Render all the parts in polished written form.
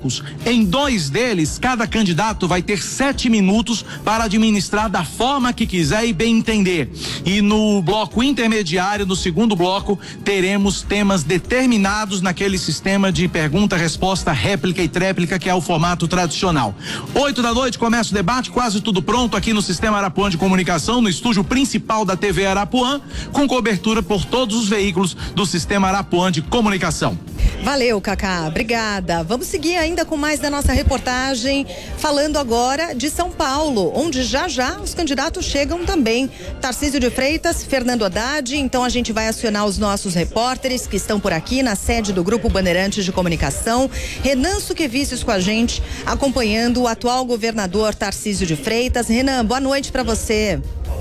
blocos. Em 2 deles, cada candidato vai ter 7 minutos para administrar da forma que quiser e bem entender. E no bloco intermediário, no segundo bloco, teremos temas determinados naquele sistema de pergunta, resposta, réplica e tréplica, que é o formato tradicional. 8 da noite começa o debate, quase tudo pronto aqui no Sistema Arapuã de Comunicação, no estúdio principal da TV Arapuã, com cobertura por todos os veículos do Sistema Arapuã de Comunicação. Valeu, Cacá, obrigada. Vamos seguir ainda com mais da nossa reportagem, falando agora de São Paulo, onde já os candidatos chegam também. Tarcísio de Freitas, Fernando Haddad. Então a gente vai acionar os nossos repórteres que estão por aqui na sede do Grupo Bandeirantes de Comunicação. Renan Suquevicius com a gente, acompanhando o atual governador Tarcísio de Freitas. Renan, boa noite para você.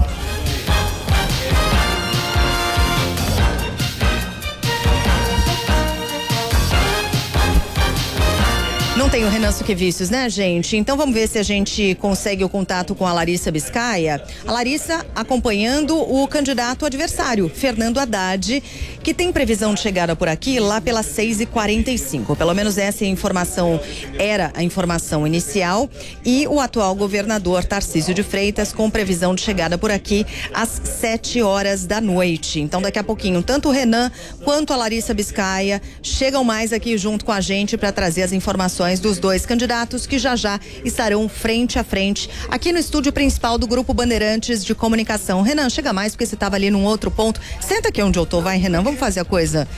Não tem o Renan Suquevicius, né, gente? Então vamos ver se a gente consegue o contato com a Larissa Biscaia. A Larissa acompanhando o candidato adversário, Fernando Haddad, que tem previsão de chegada por aqui lá pelas 6h45. Pelo menos essa informação era a informação inicial. E o atual governador Tarcísio de Freitas com previsão de chegada por aqui às 7 horas da noite. Então daqui a pouquinho, tanto o Renan quanto a Larissa Biscaia chegam mais aqui junto com a gente para trazer as informações dos 2 candidatos que já estarão frente a frente aqui no estúdio principal do Grupo Bandeirantes de Comunicação. Renan, chega mais porque você estava ali num outro ponto. Senta aqui onde eu tô, vai, Renan, vamos fazer a coisa.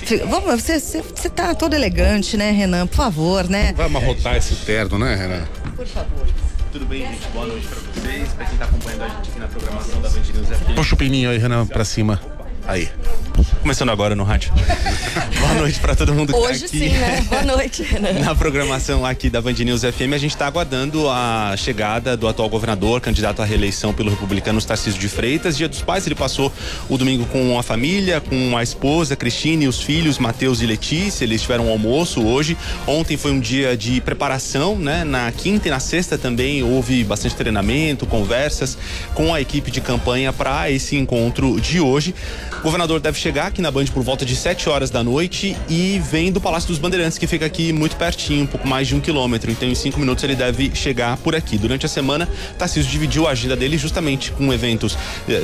Você tá todo elegante, né, Renan? Por favor, né? Vai amarrotar esse terno, né, Renan? Por favor. Tudo bem, gente? Boa noite pra vocês, pra quem tá acompanhando a gente aqui na programação da Band News FM. Puxa o pininho aí, Renan, pra cima. Aí. Começando agora no rádio. Boa noite pra todo mundo que Hoje tá aqui. sim, né? Boa noite, Renan. Na programação aqui da Band News FM, a gente tá aguardando a chegada do atual governador, candidato à reeleição pelo Republicanos, Tarcísio de Freitas. Dia dos Pais, ele passou o domingo com a família, com a esposa, Cristina, e os filhos, Matheus e Letícia. Eles tiveram um almoço hoje. Ontem foi um dia de preparação, né? Na quinta e na sexta também houve bastante treinamento, conversas com a equipe de campanha para esse encontro de hoje. O governador deve chegar aqui na Band por volta de 7 horas da noite e vem do Palácio dos Bandeirantes, que fica aqui muito pertinho, um pouco mais de 1 quilômetro. Então, em 5 minutos ele deve chegar por aqui. Durante a semana, Tarcísio dividiu a agenda dele justamente com eventos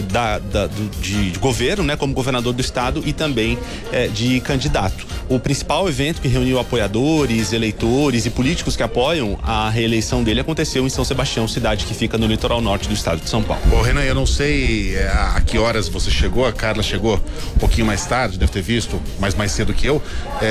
de governo, né, como governador do estado e também de candidato. O principal evento que reuniu apoiadores, eleitores e políticos que apoiam a reeleição dele aconteceu em São Sebastião, cidade que fica no litoral norte do estado de São Paulo. Ô, Renan, eu não sei a que horas você chegou, a Carla chegou um pouquinho mais tarde, deve ter visto, mas mais cedo que eu.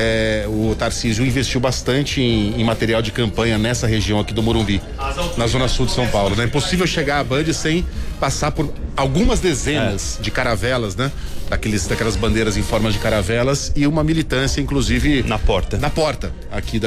O Tarcísio investiu bastante em material de campanha nessa região aqui do Morumbi, na zona sul de São Paulo. Não é impossível chegar à Band sem passar por algumas dezenas de caravelas, né? Daquelas bandeiras em forma de caravelas e uma militância, inclusive na porta aqui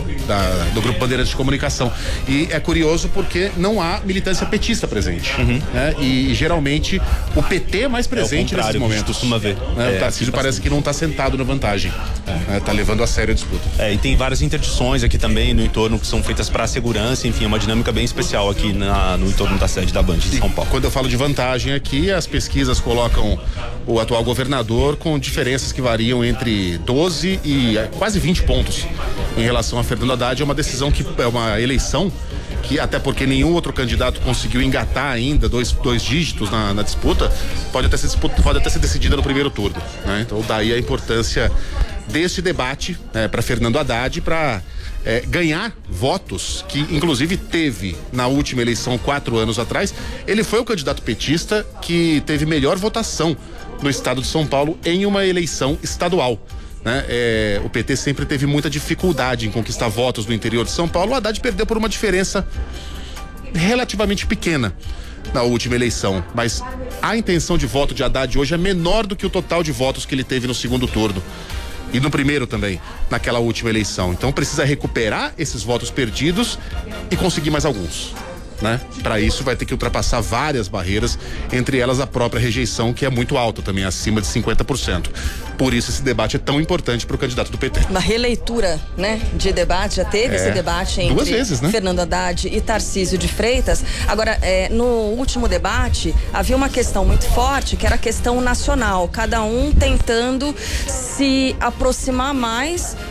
do Grupo Bandeirantes de Comunicação. E é curioso porque não há militância petista presente, né? E geralmente o PT é mais presente nesses momentos. Costuma ver. O Tarcísio parece que não está sentado na vantagem, está levando a sério a disputa. E tem várias interdições aqui também no entorno que são feitas para segurança, enfim, é uma dinâmica bem especial aqui no entorno da sede da Band de São Paulo. Quando eu falo de vantagem aqui, as pesquisas colocam o atual governador com diferenças que variam entre 12 e quase 20 pontos em relação a Fernando Haddad. É uma decisão que é uma eleição que, até porque nenhum outro candidato conseguiu engatar ainda dois dígitos na disputa, pode até ser decidida no primeiro turno, né? Então daí a importância deste debate para Fernando Haddad, para ganhar votos que inclusive teve na última eleição 4 anos atrás. Ele foi o candidato petista que teve melhor votação no estado de São Paulo em uma eleição estadual, né? O PT sempre teve muita dificuldade em conquistar votos no interior de São Paulo. O Haddad perdeu por uma diferença relativamente pequena na última eleição, mas a intenção de voto de Haddad hoje é menor do que o total de votos que ele teve no segundo turno e no primeiro também, naquela última eleição. Então precisa recuperar esses votos perdidos e conseguir mais alguns, né? Para isso vai ter que ultrapassar várias barreiras, entre elas a própria rejeição, que é muito alta também, acima de 50%. Por isso esse debate é tão importante para o candidato do PT. Uma releitura, né, de debate, já teve esse debate entre 2 vezes, né? Fernando Haddad e Tarcísio de Freitas. Agora, no último debate, havia uma questão muito forte, que era a questão nacional, cada um tentando se aproximar mais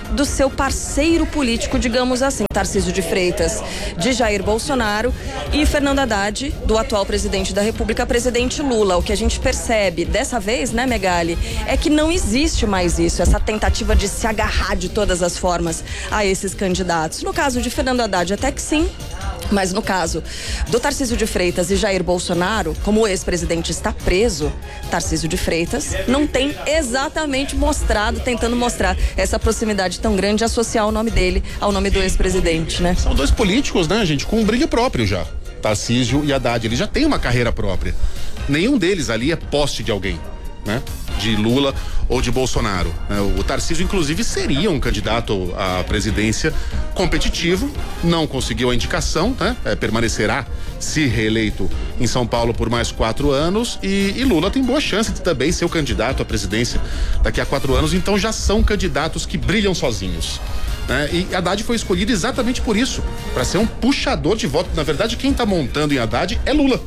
do seu parceiro político, digamos assim, Tarcísio de Freitas, de Jair Bolsonaro, e Fernando Haddad, do atual presidente da República, presidente Lula. O que a gente percebe dessa vez, né, Megali, é que não existe mais isso, essa tentativa de se agarrar de todas as formas a esses candidatos. No caso de Fernando Haddad, até que sim. Mas no caso do Tarcísio de Freitas e Jair Bolsonaro, como o ex-presidente está preso, Tarcísio de Freitas não tem exatamente tentando mostrar essa proximidade tão grande, associar o nome dele ao nome do ex-presidente, né? São dois políticos, né, gente, com um brilho próprio já. Tarcísio e Haddad, eles já têm uma carreira própria. Nenhum deles ali é poste de alguém, né? De Lula ou de Bolsonaro. O Tarcísio, inclusive, seria um candidato à presidência competitivo, não conseguiu a indicação, né? Permanecerá, se reeleito, em São Paulo por mais 4 anos e Lula tem boa chance de também ser o candidato à presidência daqui a 4 anos, então já são candidatos que brilham sozinhos. E Haddad foi escolhido exatamente por isso, para ser um puxador de voto. Na verdade, quem está montando em Haddad é Lula.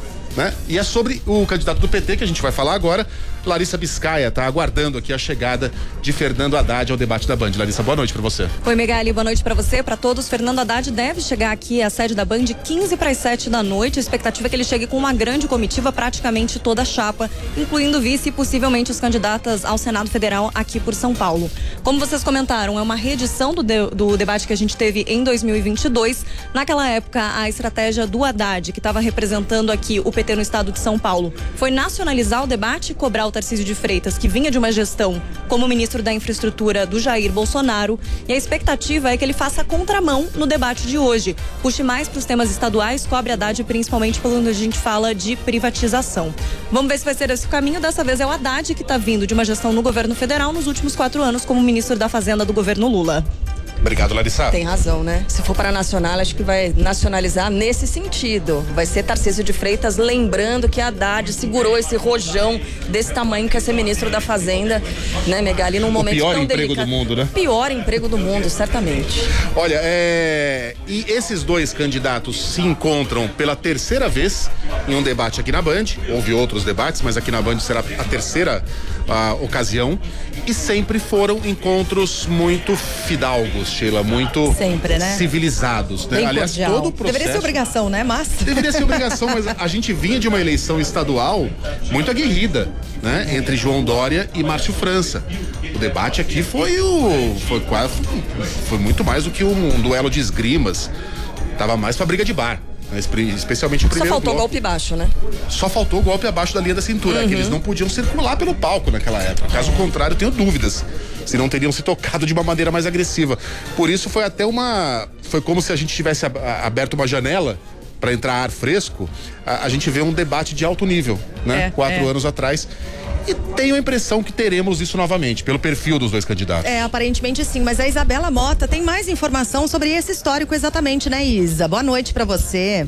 E é sobre o candidato do PT que a gente vai falar agora. Larissa Biscaia está aguardando aqui a chegada de Fernando Haddad ao debate da Band. Larissa, boa noite para você. Oi, Megali, boa noite para você, para todos. Fernando Haddad deve chegar aqui à sede da Band 15 para as 7 da noite. A expectativa é que ele chegue com uma grande comitiva, praticamente toda a chapa, incluindo vice e possivelmente os candidatos ao Senado Federal aqui por São Paulo. Como vocês comentaram, é uma reedição do debate que a gente teve em 2022. Naquela época, a estratégia do Haddad, que estava representando aqui o PT no estado de São Paulo, foi nacionalizar o debate e cobrar o Tarcísio de Freitas, que vinha de uma gestão como ministro da Infraestrutura do Jair Bolsonaro, e a expectativa é que ele faça contramão no debate de hoje, puxe mais para os temas estaduais, cobre Haddad principalmente quando a gente fala de privatização. Vamos ver se vai ser esse o caminho. Dessa vez é o Haddad que está vindo de uma gestão no governo federal nos últimos 4 anos como ministro da Fazenda do governo Lula. Obrigado, Larissa. Tem razão, né? Se for para nacional, acho que vai nacionalizar nesse sentido. Vai ser Tarcísio de Freitas, lembrando que Haddad segurou esse rojão desse tamanho que é ser ministro da Fazenda, né, Megali, num momento tão delicado. O pior emprego do mundo, né? Pior emprego do mundo, certamente. Olha, e esses dois candidatos se encontram pela terceira vez em um debate aqui na Band. Houve outros debates, mas aqui na Band será a terceira ocasião. E sempre foram encontros muito fidalgos, Sheila, muito sempre, né? Civilizados, né? Bem aliás, cordial. todo o processo... Deveria ser obrigação, né, Márcio? Deveria ser obrigação, mas a gente vinha de uma eleição estadual muito aguerrida, né? Entre João Dória e Márcio França. O debate aqui foi muito mais do que um duelo de esgrimas. Tava mais pra briga de bar. Especialmente o primeiro Só faltou bloco. Golpe baixo, né? Só faltou golpe abaixo da linha da cintura, que eles não podiam circular pelo palco naquela época. Caso contrário, eu tenho dúvidas se não teriam se tocado de uma maneira mais agressiva. Por isso foi até foi como se a gente tivesse aberto uma janela para entrar ar fresco. A gente vê um debate de alto nível, né? 4 anos atrás. E tenho a impressão que teremos isso novamente, pelo perfil dos dois candidatos. Aparentemente sim, mas a Isabela Mota tem mais informação sobre esse histórico exatamente, né, Isa? Boa noite pra você.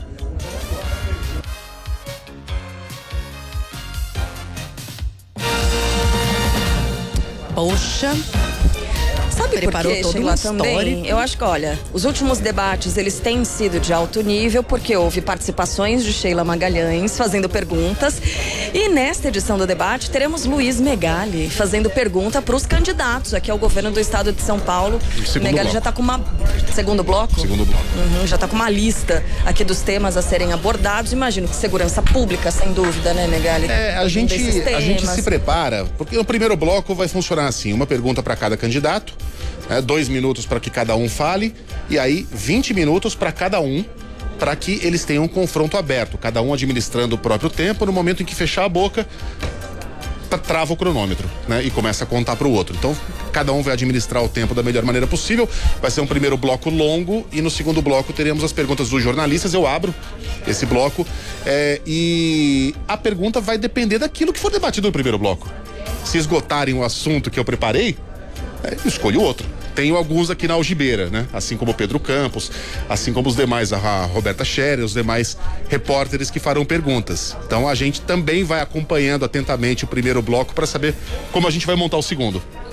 Poxa. Sabe Preparou por quê, todo Sheila, um também? histórico. Eu acho que, olha, os últimos debates, eles têm sido de alto nível, porque houve participações de Sheila Magalhães fazendo perguntas. E nesta edição do debate, teremos Luiz Megali fazendo pergunta para os candidatos aqui ao governo do estado de São Paulo. Megali já está com uma... Segundo bloco? Segundo bloco. Já está com uma lista aqui dos temas a serem abordados. Imagino que segurança pública, sem dúvida, né, Megali? A gente se prepara, porque o primeiro bloco vai funcionar assim, uma pergunta para cada candidato, 2 minutos para que cada um fale, e aí 20 minutos para cada um, para que eles tenham um confronto aberto, cada um administrando o próprio tempo. No momento em que fechar a boca, trava o cronômetro, né? E começa a contar para o outro. Então, cada um vai administrar o tempo da melhor maneira possível. Vai ser um primeiro bloco longo e no segundo bloco teremos as perguntas dos jornalistas. Eu abro esse bloco e a pergunta vai depender daquilo que for debatido no primeiro bloco. Se esgotarem o assunto que eu preparei, eu escolho outro. Tenho alguns aqui na algibeira, né? Assim como o Pedro Campos, assim como os demais, a Roberta Scherer, os demais repórteres que farão perguntas. Então a gente também vai acompanhando atentamente o primeiro bloco para saber como a gente vai montar o segundo.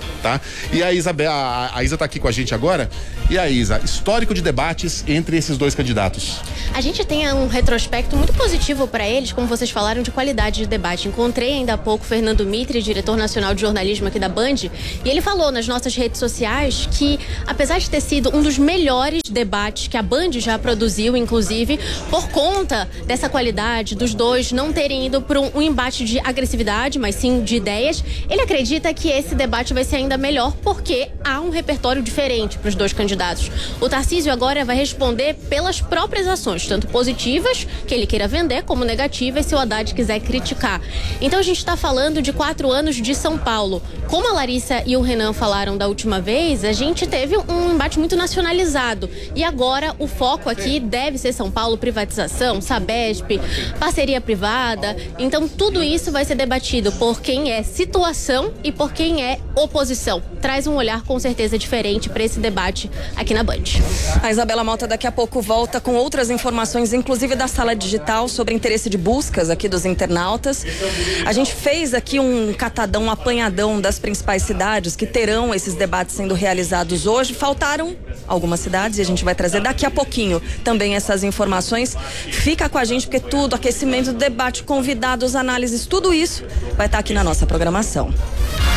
tá? E a Isa tá aqui com a gente agora. E a Isa, histórico de debates entre esses dois candidatos. A gente tem um retrospecto muito positivo para eles, como vocês falaram, de qualidade de debate. Encontrei ainda há pouco o Fernando Mitre, diretor nacional de jornalismo aqui da Band, e ele falou nas nossas redes sociais que, apesar de ter sido um dos melhores debates que a Band já produziu, inclusive, por conta dessa qualidade dos dois não terem ido para um embate de agressividade, mas sim de ideias, ele acredita que esse debate vai ser ainda melhor porque há um repertório diferente para os dois candidatos. O Tarcísio agora vai responder pelas próprias ações, tanto positivas, que ele queira vender, como negativas, se o Haddad quiser criticar. Então a gente está falando de 4 anos de São Paulo. Como a Larissa e o Renan falaram da última vez, a gente teve um embate muito nacionalizado. E agora o foco aqui deve ser São Paulo, privatização, Sabesp, parceria privada. Então tudo isso vai ser debatido por quem é situação e por quem é oposição. Traz um olhar com certeza diferente para esse debate aqui na Band. A Isabela Mota daqui a pouco volta com outras informações, inclusive da sala digital, sobre interesse de buscas aqui dos internautas. A gente fez aqui um catadão, um apanhadão das principais cidades que terão esses debates sendo realizados hoje. Faltaram algumas cidades e a gente vai trazer daqui a pouquinho também essas informações. Fica com a gente porque tudo, aquecimento do debate, convidados, análises, tudo isso vai estar aqui na nossa programação.